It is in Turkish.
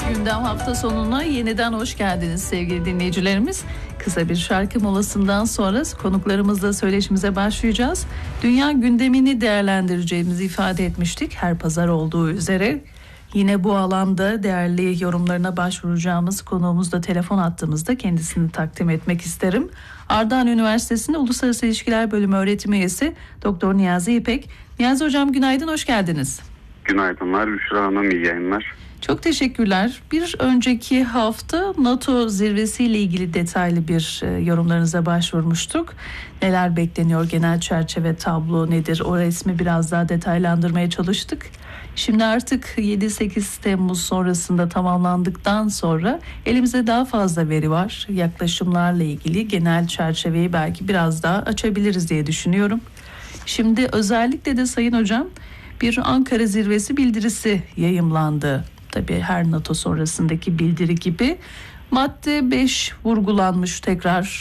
Gündem hafta sonuna yeniden hoş geldiniz sevgili dinleyicilerimiz. Kısa bir şarkı molasından sonra konuklarımızla söyleşimize başlayacağız. Dünya gündemini değerlendireceğimizi ifade etmiştik her pazar olduğu üzere. Yine bu alanda değerli yorumlarına başvuracağımız konuğumuz da telefon attığımızda kendisini takdim etmek isterim. Ardahan Üniversitesi'nde Uluslararası İlişkiler Bölümü öğretim üyesi Doktor Niyazi İpek. Niyazi Hocam günaydın, hoş geldiniz. Günaydınlar Büşra Hanım, iyi yayınlar. Çok teşekkürler. Bir önceki hafta NATO zirvesiyle ilgili detaylı bir yorumlarınıza başvurmuştuk. Neler bekleniyor, genel çerçeve tablo nedir, o resmi biraz daha detaylandırmaya çalıştık. Şimdi artık 7-8 Temmuz sonrasında tamamlandıktan sonra elimizde daha fazla veri var. Yaklaşımlarla ilgili genel çerçeveyi belki biraz daha açabiliriz diye düşünüyorum. Şimdi özellikle de Sayın Hocam bir Ankara Zirvesi bildirisi yayımlandı. Tabii her NATO sonrasındaki bildiri gibi madde 5 vurgulanmış tekrar